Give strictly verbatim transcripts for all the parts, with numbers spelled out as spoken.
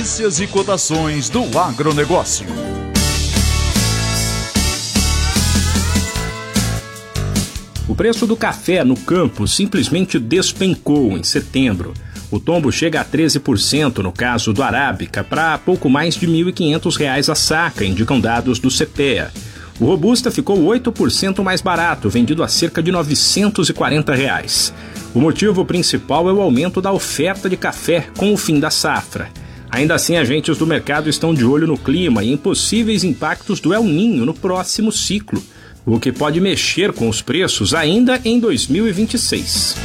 Notícias e cotações do agronegócio. O preço do café no campo simplesmente despencou em setembro. O tombo chega a treze por cento no caso do Arábica, para pouco mais de mil e quinhentos reais a saca, indicam dados do CEPEA. O Robusta ficou oito por cento mais barato, vendido a cerca de novecentos e quarenta reais. O motivo principal é o aumento da oferta de café com o fim da safra. Ainda assim, agentes do mercado estão de olho no clima e em possíveis impactos do El Niño no próximo ciclo, o que pode mexer com os preços ainda em dois mil e vinte e seis.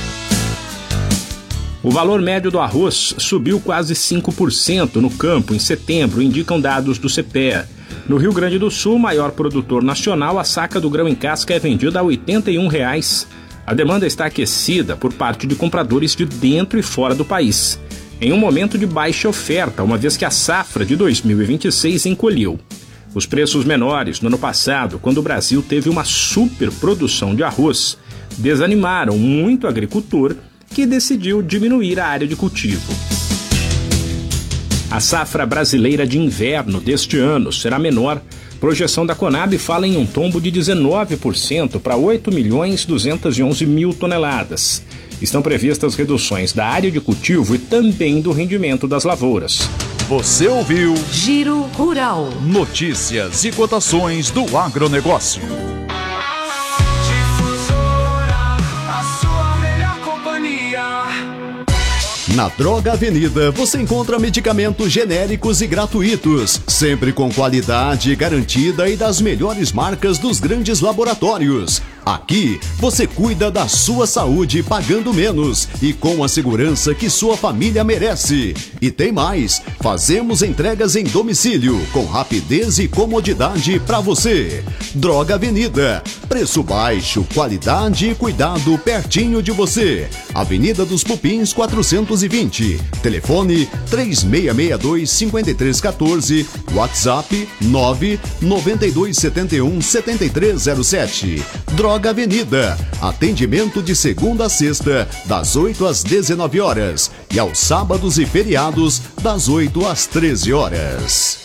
O valor médio do arroz subiu quase cinco por cento no campo em setembro, indicam dados do CEPEA. No Rio Grande do Sul, maior produtor nacional, a saca do grão em casca é vendida a oitenta e um reais. A demanda está aquecida por parte de compradores de dentro e fora do país, em um momento de baixa oferta, uma vez que a safra de dois mil e vinte e seis encolheu. Os preços menores no ano passado, quando o Brasil teve uma superprodução de arroz, desanimaram muito o agricultor, que decidiu diminuir a área de cultivo. A safra brasileira de inverno deste ano será menor. Projeção da Conab fala em um tombo de dezenove por cento para oito milhões duzentos e onze mil toneladas. Estão previstas reduções da área de cultivo e também do rendimento das lavouras. Você ouviu Giro Rural. Notícias e cotações do agronegócio. Na Droga Avenida você encontra medicamentos genéricos e gratuitos, sempre com qualidade garantida e das melhores marcas dos grandes laboratórios. Aqui você cuida da sua saúde pagando menos e com a segurança que sua família merece. E tem mais, fazemos entregas em domicílio com rapidez e comodidade para você. Droga Avenida, preço baixo, qualidade e cuidado pertinho de você. Avenida dos Pupins quatrocentos e vinte, telefone três seis seis dois, cinco três um quatro, WhatsApp nove nove dois sete um sete três zero sete. Droga Avenida, atendimento de segunda a sexta, das oito às dezenove horas e aos sábados e feriados, das oito às treze horas.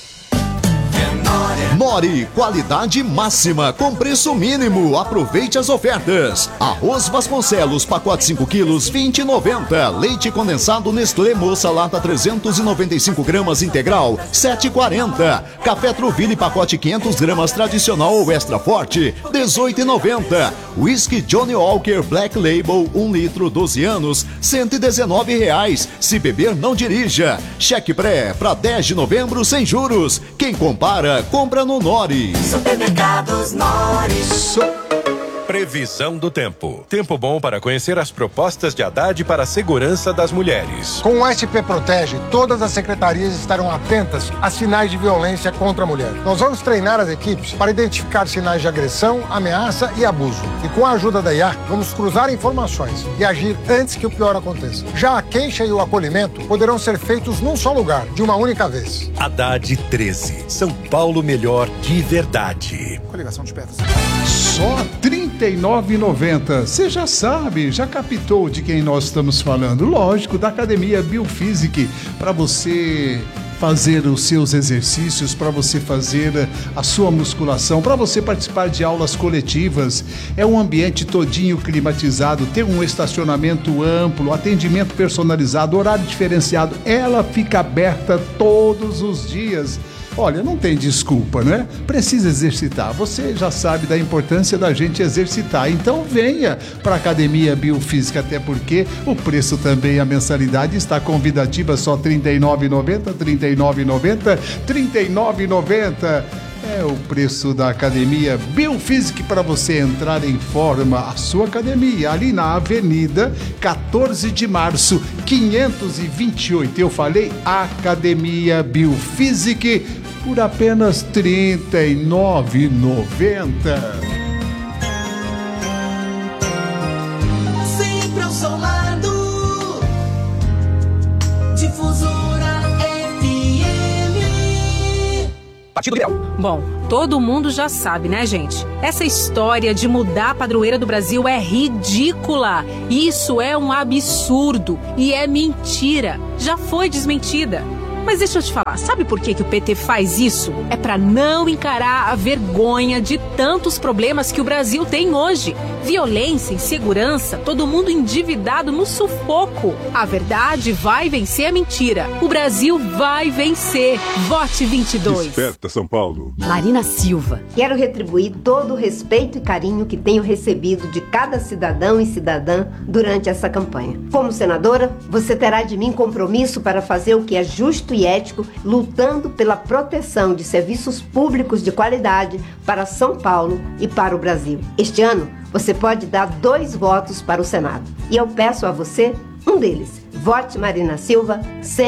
Nori, qualidade máxima com preço mínimo. Aproveite as ofertas. Arroz Vasconcelos, pacote cinco quilos, vinte e noventa. Leite condensado Nestlé Moça Lata trezentos e noventa e cinco gramas integral, sete e quarenta. Café Troville, pacote quinhentas gramas tradicional ou extra forte, dezoito e noventa. Whisky Johnny Walker Black Label, um litro, doze anos, cento e dezenove reais. Se beber, não dirija. Cheque pré para dez de novembro sem juros. Quem compara, compra no Nori. Supermercados Nori. So... Previsão do tempo. Tempo bom para conhecer as propostas de Haddad para a segurança das mulheres. Com o S P Protege, todas as secretarias estarão atentas a sinais de violência contra a mulher. Nós vamos treinar as equipes para identificar sinais de agressão, ameaça e abuso. E com a ajuda da I A, vamos cruzar informações e agir antes que o pior aconteça. Já a queixa e o acolhimento poderão ser feitos num só lugar, de uma única vez. Haddad treze. São Paulo melhor de verdade. Coligação de pedras. Só trinta e nove reais e noventa centavos. Você já sabe, já captou de quem nós estamos falando. Lógico, da Academia Biophysic, para você fazer os seus exercícios, para você fazer a sua musculação, para você participar de aulas coletivas. É um ambiente todinho climatizado, tem um estacionamento amplo, atendimento personalizado, horário diferenciado. Ela fica aberta todos os dias. Olha, não tem desculpa, né? Precisa exercitar. Você já sabe da importância da gente exercitar. Então venha para a Academia Biofísica, até porque o preço também, a mensalidade está convidativa, só trinta e nove reais e noventa centavos, trinta e nove reais e noventa centavos, trinta e nove reais e noventa centavos. É o preço da Academia Biofísica para você entrar em forma. A sua academia, ali na Avenida quatorze de março, quinhentos e vinte e oito. Eu falei Academia Biofísica por apenas trinta e nove reais e noventa centavos. Sempre ao seu lado, Difusora F M. Partido Liberal. Bom, todo mundo já sabe, né, gente? Essa história de mudar a padroeira do Brasil é ridícula. Isso é um absurdo e é mentira. Já foi desmentida. Mas deixa eu te falar, sabe por que, que o P T faz isso? É pra não encarar a vergonha de tantos problemas que o Brasil tem hoje. Violência, insegurança, todo mundo endividado no sufoco. A verdade vai vencer a mentira. O Brasil vai vencer. Vote vinte e dois. Desperta, São Paulo. Marina Silva. Quero retribuir todo o respeito e carinho que tenho recebido de cada cidadão e cidadã durante essa campanha. Como senadora, você terá de mim compromisso para fazer o que é justo e ético, lutando pela proteção de serviços públicos de qualidade para São Paulo e para o Brasil. Este ano, você pode dar dois votos para o Senado. E eu peço a você um deles. Vote Marina Silva,